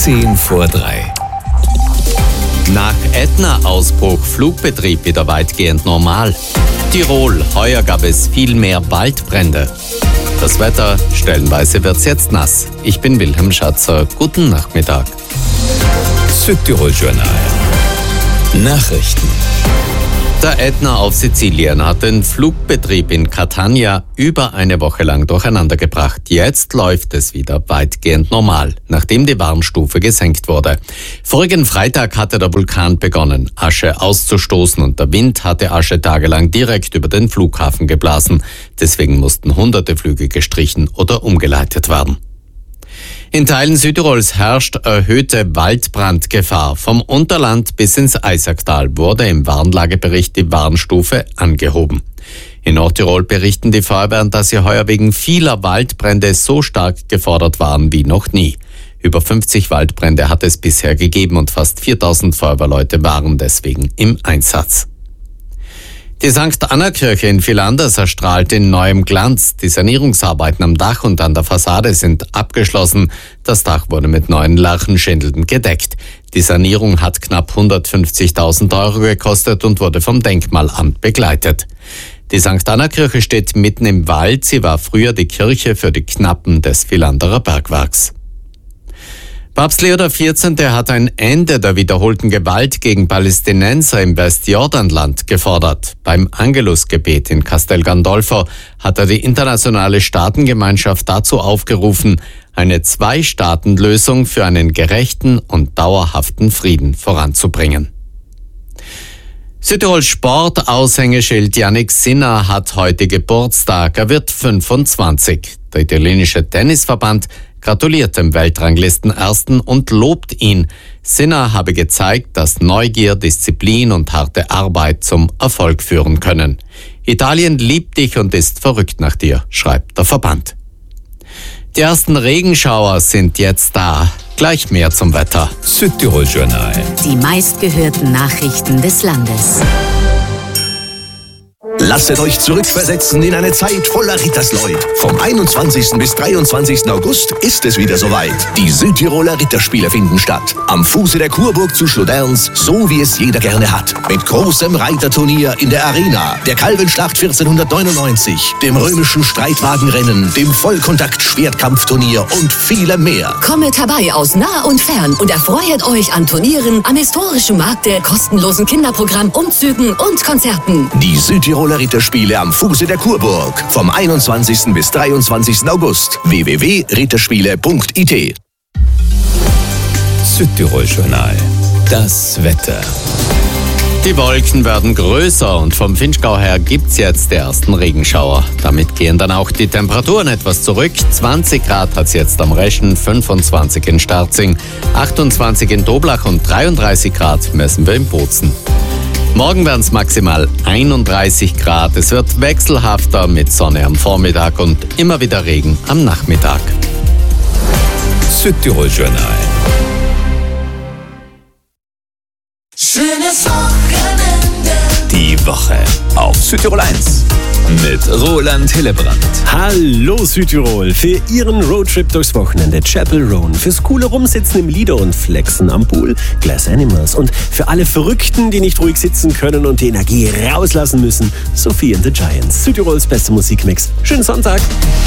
3:10. Nach Ätna-Ausbruch Flugbetrieb wieder weitgehend normal. Tirol, heuer gab es viel mehr Waldbrände. Das Wetter, stellenweise wird's jetzt nass. Ich bin Wilhelm Schatzer, guten Nachmittag. Südtirol-Journal. Nachrichten. Der Ätna auf Sizilien hat den Flugbetrieb in Catania über eine Woche lang durcheinandergebracht. Jetzt läuft es wieder weitgehend normal, nachdem die Warnstufe gesenkt wurde. Vorigen Freitag hatte der Vulkan begonnen, Asche auszustoßen, und der Wind hatte Asche tagelang direkt über den Flughafen geblasen. Deswegen mussten hunderte Flüge gestrichen oder umgeleitet werden. In Teilen Südtirols herrscht erhöhte Waldbrandgefahr. Vom Unterland bis ins Eisacktal wurde im Warnlagebericht die Warnstufe angehoben. In Nordtirol berichten die Feuerwehren, dass sie heuer wegen vieler Waldbrände so stark gefordert waren wie noch nie. Über 50 Waldbrände hat es bisher gegeben und fast 4000 Feuerwehrleute waren deswegen im Einsatz. Die St. Anna-Kirche in Villanders erstrahlt in neuem Glanz. Die Sanierungsarbeiten am Dach und an der Fassade sind abgeschlossen. Das Dach wurde mit neuen Lärchenschindeln gedeckt. Die Sanierung hat knapp 150.000 € gekostet und wurde vom Denkmalamt begleitet. Die St. Anna-Kirche steht mitten im Wald. Sie war früher die Kirche für die Knappen des Villanderer Bergwerks. Papst Leo XIV. Hat ein Ende der wiederholten Gewalt gegen Palästinenser im Westjordanland gefordert. Beim Angelusgebet in Castel Gandolfo hat er die internationale Staatengemeinschaft dazu aufgerufen, eine Zwei-Staaten-Lösung für einen gerechten und dauerhaften Frieden voranzubringen. Südtirols Sportaushängeschild Jannik Sinner hat heute Geburtstag. Er wird 25. Der italienische Tennisverband gratuliert dem Weltranglisten-Ersten und lobt ihn. Sinner habe gezeigt, dass Neugier, Disziplin und harte Arbeit zum Erfolg führen können. Italien liebt dich und ist verrückt nach dir, schreibt der Verband. Die ersten Regenschauer sind jetzt da. Gleich mehr zum Wetter. Südtirol-Journal. Die meistgehörten Nachrichten des Landes. Lasset euch zurückversetzen in eine Zeit voller Rittersleut. Vom 21. bis 23. August ist es wieder soweit. Die Südtiroler Ritterspiele finden statt. Am Fuße der Kurburg zu Schloderns, so wie es jeder gerne hat. Mit großem Reiterturnier in der Arena, der Kalvenschlacht 1499, dem römischen Streitwagenrennen, dem Vollkontakt-Schwertkampfturnier und vielem mehr. Kommet herbei aus nah und fern und erfreut euch an Turnieren, am historischen Markte, kostenlosen Kinderprogramm, Umzügen und Konzerten. Die Südtiroler Ritterspiele am Fuße der Kurburg. Vom 21. bis 23. August. www.ritterspiele.it. Südtirol-Journal. Das Wetter. Die Wolken werden größer und vom Vinschgau her gibt's jetzt die ersten Regenschauer. Damit gehen dann auch die Temperaturen etwas zurück. 20 Grad hat's jetzt am Reschen, 25 in Starzing, 28 in Doblach und 33 Grad messen wir in Bozen. Morgen werden es maximal 31 Grad. Es wird wechselhafter mit Sonne am Vormittag und immer wieder Regen am Nachmittag. Südtirol-Journal. Schönes Wochenende. Die Woche auf Südtirol 1 mit Roland Hillebrand. Hallo Südtirol, für Ihren Roadtrip durchs Wochenende Chapel Roan, fürs coole Rumsitzen im Lido und Flexen am Pool Glass Animals und für alle Verrückten, die nicht ruhig sitzen können und die Energie rauslassen müssen, Sophie and the Giants. Südtirols beste Musikmix. Schönen Sonntag.